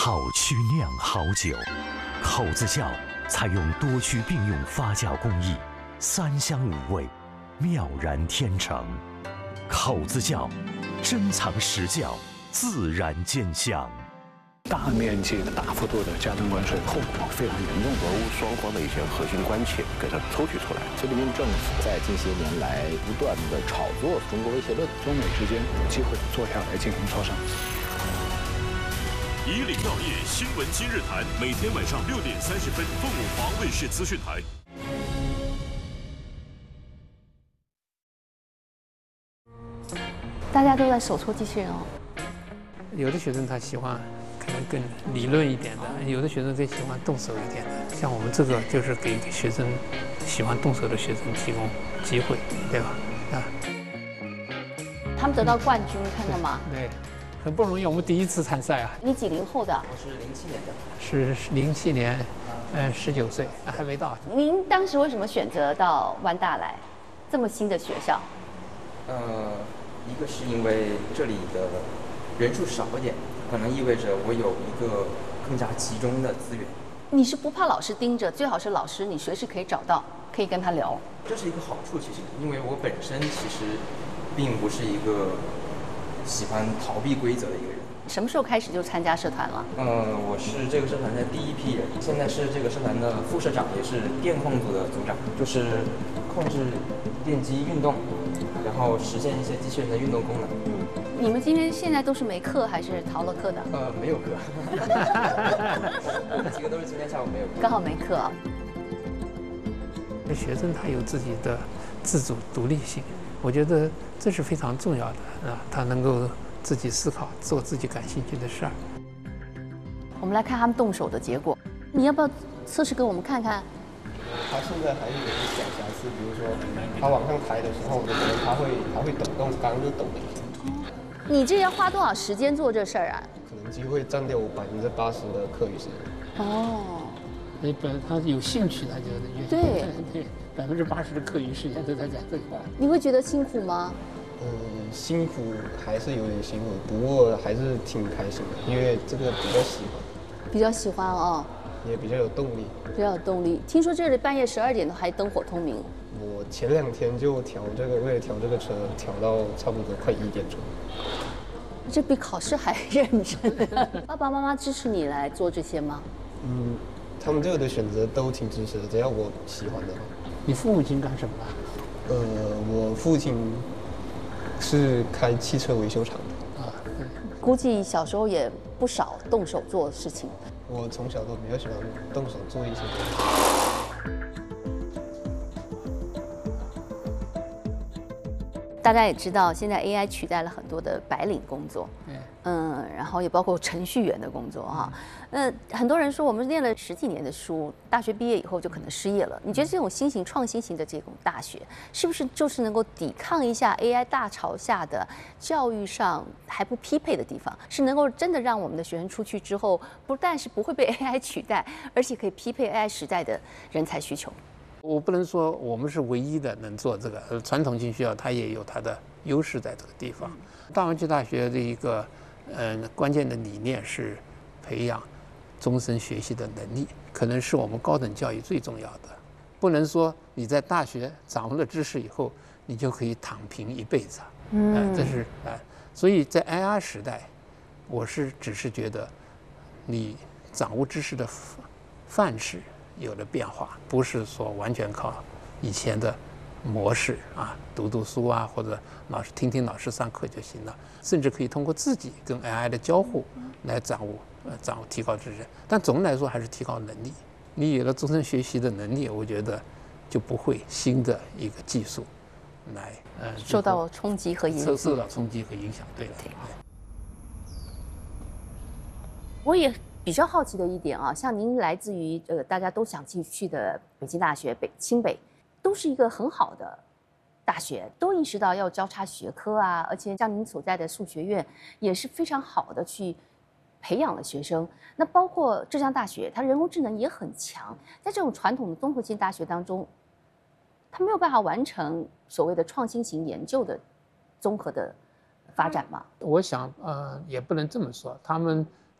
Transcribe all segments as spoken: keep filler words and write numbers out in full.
好曲酿好酒，口子窖采用多区并用发酵工艺，三香五味，妙然天成。口子窖，珍藏实窖，自然见香。 大面积的、大幅度的加灯关税，后果非常严重。 俄乌双方的一些核心关切给它抽取出来。 习近平政府在近些年来不断的炒作中国威胁论， 中美之间有机会坐下来进行磋商。 以岭药业新闻今日谈，每天晚上六点三十分，凤舞华卫视资讯台。 大家都在手搓机器人哦。 有的学生他喜欢可能更理论一点的，有的学生更喜欢动手一点的。像我们这个就是给学生喜欢动手的学生提供机会，对吧？啊。 他们得到冠军，看到吗？ 对。很不容易，我们第一次参赛啊！ 你几零后的？ 我是零七年的。 是零七年，嗯，十九岁，还没到。 您当时为什么选择到湾大来，这么新的学校？ 呃，一个是因为这里的人数少一点，可能意味着我有一个更加集中的资源。 你是不怕老师盯着，最好是老师你随时可以找到，可以跟他聊。 这是一个好处，其实，因为我本身其实并不是一个喜欢逃避规则的一个人。 什么时候开始就参加社团了？ 呃，我是这个社团的第一批人，现在是这个社团的副社长，也是电控组的组长，就是控制电机运动，然后实现一些机器人的运动功能。 嗯，你们今天现在都是没课还是逃了课的？ 呃，没有课。我们几个都是今天下午没有课。 刚好没课啊。 学生他有自己的自主独立性，我觉得这是非常重要的啊，他能够自己思考，做自己感兴趣的事儿。 我们来看他们动手的结果，你要不要测试给我们看看？ 他现在还有一点小瑕疵，比如说他往上抬的时候，可能他会他会抖动，刚刚就抖了一下。 你这要花多少时间做这事儿啊？ 可能就会占掉我百分之八十的课余时间。 哦。 你本他有兴趣，他就对对，百分之八十的课余时间都在在这块。 你会觉得辛苦吗？ 嗯，辛苦还是有点辛苦，不过还是挺开心的，因为这个比较喜欢。 比较喜欢哦。 也比较有动力。 比较有动力。听说这里半夜十二点都还灯火通明。 我前两天就调这个，为了调这个车，调到差不多快一点钟。 这比考试还认真。爸爸妈妈支持你来做这些吗？ 嗯。他们这个的选择都挺支持的，只要我喜欢的话。 你父母亲干什么的？ 呃，我父亲是开汽车维修厂的。 啊， 估计小时候也不少动手做事情。 我从小都比较喜欢动手做一些。 大家也知道，现在 A I 取代了很多的白领工作。嗯，然后也包括程序员的工作哈。那很多人说，我们念了十几年的书，大学毕业以后就可能失业了。你觉得这种新型创新型的这种大学，是不是就是能够抵抗一下 A I 大潮下的教育上还不匹配的地方？是能够真的让我们的学生出去之后，不但是不会被 A I 取代，而且可以匹配 A I 时代的人才需求？ 我不能说我们是唯一的能做这个，传统性学校它也有它的优势在这个地方。大湾区大学的一个嗯，关键的理念是培养终身学习的能力，可能是我们高等教育最重要的。不能说你在大学掌握了知识以后，你就可以躺平一辈子。嗯、呃，这是啊、呃，所以在 A I 时代，我是只是觉得，你掌握知识的范式有了变化，不是说完全靠以前的模式啊，读读书啊，或者老师听听老师上课就行了，甚至可以通过自己跟 A I 的交互来掌握，呃，掌握提高知识。但总的来说还是提高能力。你有了终身学习的能力，我觉得就不会新的一个技术来呃受到冲击和影响。 受到冲击和影响，对了。对。 我也比较好奇的一点啊，像您来自于呃大家都想进去的北京大学、北清北。都是一个很好的大学，都意识到要交叉学科啊，而且像您所在的数学院也是非常好的去培养了学生。那包括浙江大学，它人工智能也很强，在这种传统的综合性大学当中，它没有办法完成所谓的创新型研究的综合的发展吗？ 我想，呃，也不能这么说，他们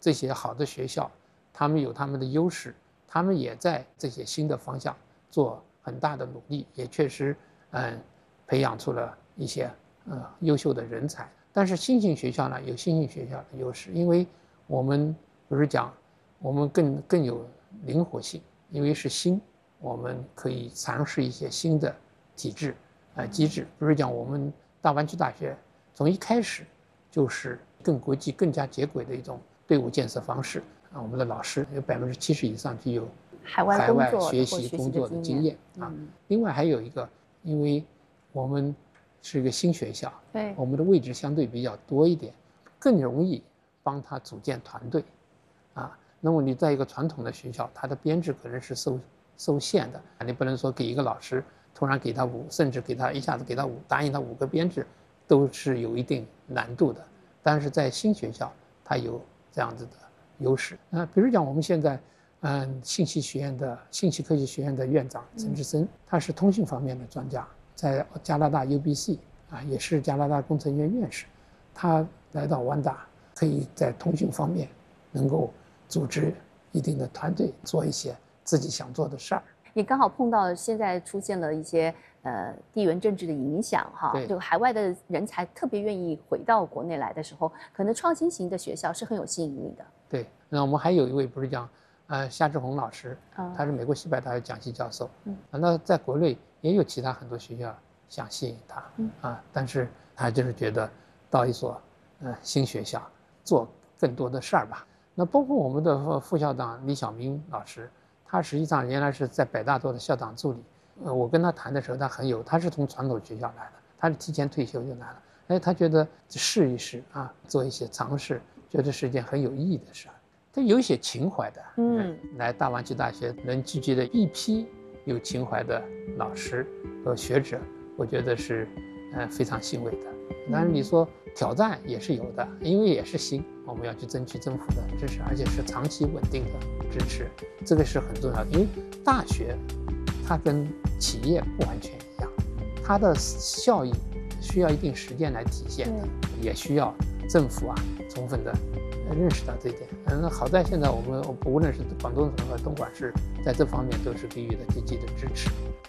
这些好的学校，他们有他们的优势，他们也在这些新的方向做很大的努力，也确实嗯培养出了一些呃优秀的人才。但是新型学校呢有新型学校的优势，因为我们不是讲我们更更有灵活性，因为是新，我们可以尝试一些新的体制呃机制。比如讲我们大湾区大学从一开始就是更国际更加接轨的一种队伍建设方式啊，我们的老师有百分之七十以上具有海外海外工作学习或工作的经验啊。 嗯另外还有一个，因为我们是一个新学校， 对我们的位置相对比较多一点，更容易帮他组建团队啊。那么你在一个传统的学校，它的编制可能是受受限的，你不能说给一个老师突然给他五，甚至给他一下子给他五，答应他五个编制，都是有一定难度的。但是在新学校，它有这样子的优势啊。比如讲我们现在，嗯，信息学院的信息科技学院的院长陈志森，他是通信方面的专家，在加拿大 U B C 啊，也是加拿大工程院院士。他来到湾大，可以在通讯方面能够组织一定的团队，做一些自己想做的事儿。 也刚好碰到现在出现了一些呃地缘政治的影响哈，就海外的人才特别愿意回到国内来的时候，可能创新型的学校是很有吸引力的。 对，那我们还有一位不是讲，呃，夏志红老师， 嗯、 他是美国西北大学讲席教授， 嗯， 那在国内也有其他很多学校想吸引他， 嗯啊，但是他就是觉得到一所呃新学校做更多的事儿吧。那包括我们的副校长李晓明老师。他实际上原来是在北大做的校长助理，呃，我跟他谈的时候，他很有，他是从传统学校来的，他是提前退休就来了，哎，他觉得试一试啊，做一些尝试，觉得是一件很有意义的事儿，他有一些情怀的， 嗯， 来大湾区大学能聚集的一批有情怀的老师和学者，我觉得是，呃，非常欣慰的。当然你说挑战也是有的，因为也是新，我们要去争取政府的支持，而且是长期稳定的支持，这个是很重要的。因为大学它跟企业不完全一样，它的效益需要一定时间来体现的，也需要政府啊充分的认识到这一点。嗯，好在现在我们无论是广东省和东莞市，在这方面都是给予了积极的支持。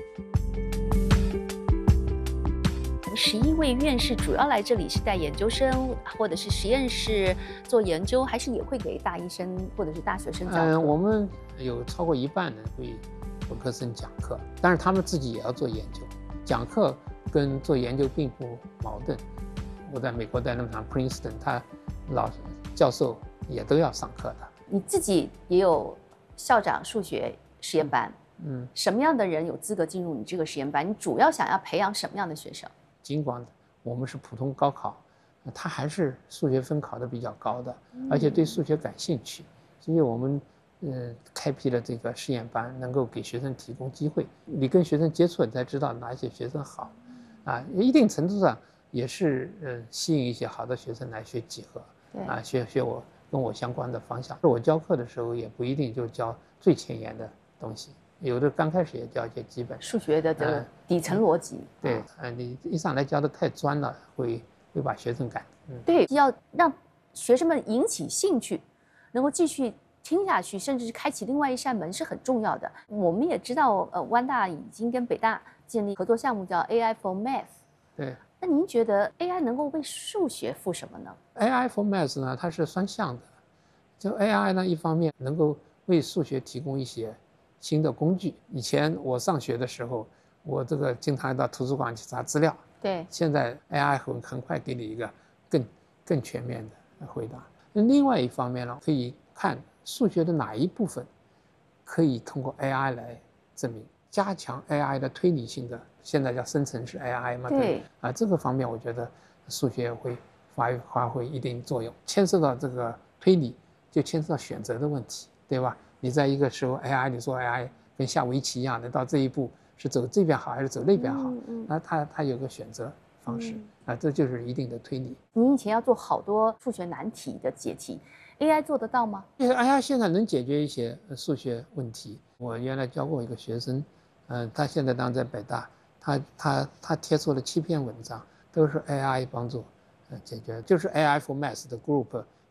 十一位院士主要来这里是带研究生或者是实验室做研究，还是也会给大一生或者是大学生讲课？ 嗯，我们有超过一半人为本科生讲课，但是他们自己也要做研究。讲课跟做研究并不矛盾。我在美国在那么长 Princeton， 他老教授也都要上课的。 你自己也有校长数学实验班， 嗯， 什么样的人有资格进入你这个实验班？你主要想要培养什么样的学生？ 尽管我们是普通高考，他还是数学分考的比较高的，而且对数学感兴趣，所以我们呃开辟了这个实验班，能够给学生提供机会。你跟学生接触，你才知道哪些学生好，啊，一定程度上也是呃吸引一些好的学生来学几何，啊，学学我跟我相关的方向。我教课的时候也不一定就教最前沿的东西。有的刚开始也教一些基本数学的这个底层逻辑。 嗯、对，呃，你一上来教的太专了，会会把学生赶。 嗯，对，要让学生们引起兴趣，能够继续听下去，甚至是开启另外一扇门是很重要的。我们也知道，呃，湾大已经跟北大建立合作项目，叫 A I for Math。 对。 那您觉得 A I 能够为数学赋什么呢 ？A I for Math 呢，它是双向的。就 A I 呢，一方面能够为数学提供一些新的工具。以前我上学的时候，我这个经常到图书馆去查资料。 对。 现在 A I 很很快给你一个更更全面的回答。那另外一方面呢，可以看数学的哪一部分可以通过 A I 来证明，加强 A I 的推理性的，现在叫生成式 A I 嘛。 对。 啊，这个方面我觉得数学会发发挥一定作用。牵涉到这个推理，就牵涉到选择的问题，对吧？你在一个时候 A I， 你说 A I 跟下围棋一样的，到这一步是走这边好还是走那边好？嗯嗯、那它它有个选择方式、嗯、啊，这就是一定的推理。 你以前要做好多数学难题的解题 ，A I 做得到吗？ 因为 A I 现在能解决一些数学问题。我原来教过一个学生，嗯、呃，他现在当然在北大，他他他贴出了七篇文章，都是 A I 帮助呃解决，就是 A I for Math 的 group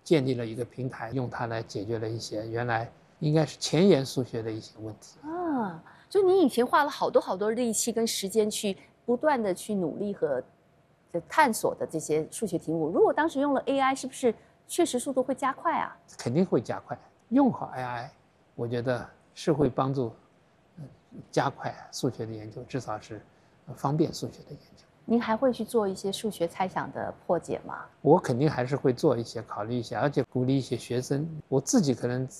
建立了一个平台，用它来解决了一些原来应该是前沿数学的一些问题。 啊，就你以前花了好多好多力气跟时间去不断的去努力和探索的这些数学题目，如果当时用了 A I， 是不是确实速度会加快啊？ 肯定会加快，用好 A I， 我觉得是会帮助加快数学的研究，至少是方便数学的研究。 您还会去做一些数学猜想的破解吗？ 我肯定还是会做一些，考虑一下，而且鼓励一些学生。我自己可能